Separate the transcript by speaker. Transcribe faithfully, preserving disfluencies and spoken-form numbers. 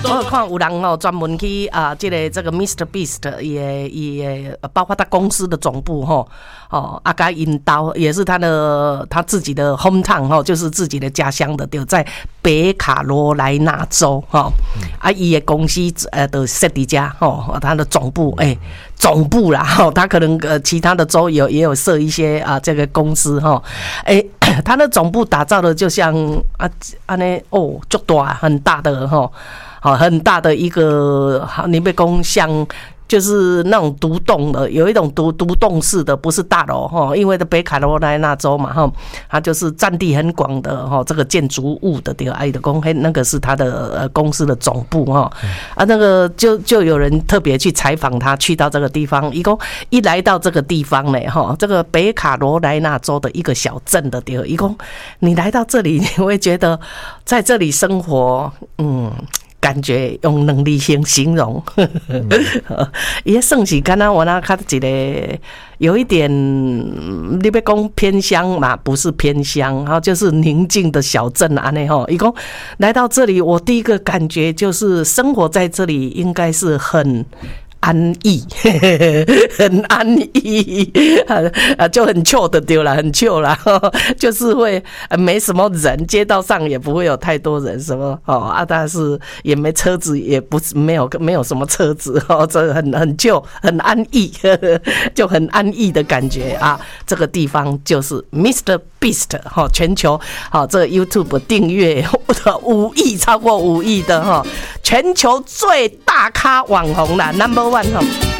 Speaker 1: 我有看有人哦专门去啊，这个这个 Mister Beast 也也包括他公司的总部哈哦，阿加引导也是他的他自己的 hometown 哈，就是自己的家乡的，就在北卡罗来纳州哈啊，伊的公司呃的设计家哦，他的总部哎、欸、总部啦哈，他可能呃其他的州有也有设一些啊这个公司哈哎。欸他的总部打造的就像啊啊呢哦，足大很大的哈，好很大的一个，你别讲像。就是那种独栋的，有一种独独栋式的，不是大楼哈，因为在北卡罗来纳州嘛哈，它就是占地很广的哈，这个建筑物的这个爱的公，那个是它的呃公司的总部哈，啊那个就就有人特别去采访他，去到这个地方，一共一来到这个地方呢哈，这个北卡罗来纳州的一个小镇的地方，一共你来到这里，你会觉得在这里生活，嗯。感觉用能力先形容，也算是刚刚我那看一个有一点，你别讲偏乡嘛，不是偏乡，哈，就是宁静的小镇啊，那哈，一共来到这里，我第一个感觉就是生活在这里应该是很。安逸，很安逸，啊，就很chill的丢了，很chill啦，就是会没什么人，街道上也不会有太多人，什么哦啊，但是也没车子，也不是没有没有什么车子哦，这很很chill，很安逸，就很安逸的感觉啊。这个地方就是 Mister Beast 哈，全球好这个 YouTube 订阅五亿，超过五亿的哈，全球最大咖网红啦 ，Number One 哈。